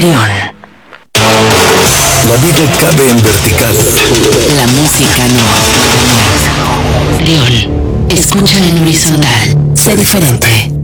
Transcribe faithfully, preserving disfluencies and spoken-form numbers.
León. La vida cabe en vertical. La música no. León. Escucha en horizontal. Sé diferente.